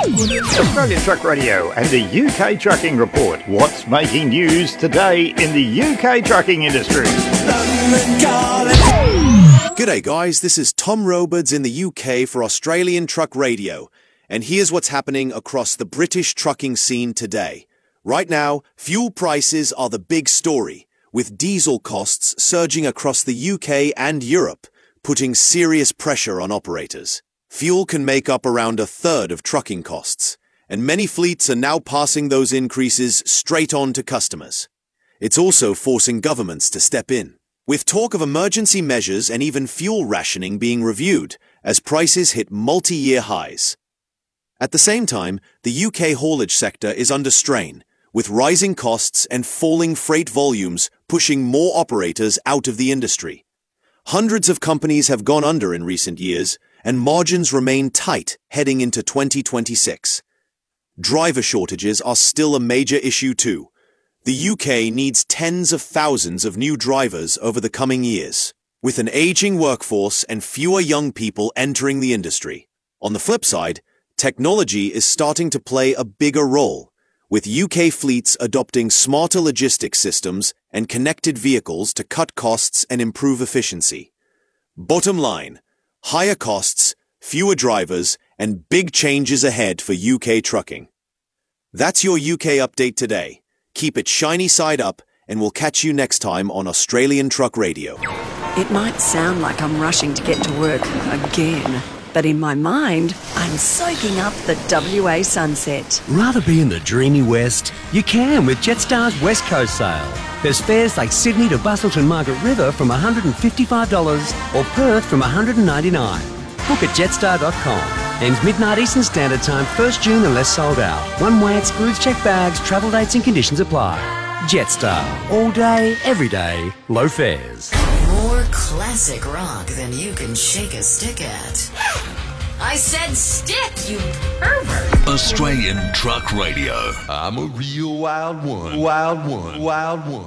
Australian Truck Radio and the UK Trucking Report. What's making news today in the UK trucking industry? G'day guys, this is Tom Robards in the UK for Australian Truck Radio. And here's what's happening across the British trucking scene today. Right now, fuel prices are the big story, with diesel costs surging across the UK and Europe, putting serious pressure on operators. Fuel can make up around a third of trucking costs, and many fleets are now passing those increases straight on to customers. It's also forcing governments to step in, with talk of emergency measures and even fuel rationing being reviewed as prices hit multi-year highs. At the same time, the UK haulage sector is under strain, with rising costs and falling freight volumes pushing more operators out of the industry. Hundreds of companies have gone under in recent years, and margins remain tight heading into 2026. Driver shortages are still a major issue too. The UK needs tens of thousands of new drivers over the coming years, with an aging workforce and fewer young people entering the industry. On the flip side, technology is starting to play a bigger role, with UK fleets adopting smarter logistics systems and connected vehicles to cut costs and improve efficiency. Bottom line, higher costs, fewer drivers, and big changes ahead for UK trucking. That's your UK update today. Keep it shiny side up, and we'll catch you next time on Australian Truck Radio. It might sound like I'm rushing to get to work again, but in my mind, I'm soaking up the WA sunset. Rather be in the dreamy west? You can with Jetstar's West Coast sale. There's fares like Sydney to Busselton Margaret River from $155 or Perth from $199. Book at jetstar.com. Ends midnight Eastern Standard Time, 1st June unless sold out. One way excludes checked bags, travel dates and conditions apply. Jetstar. All day, every day, low fares. More classic rock than you can shake a stick at. I said stick, you pervert. Australian Truck Radio. I'm a real wild one. Wild one. Wild one.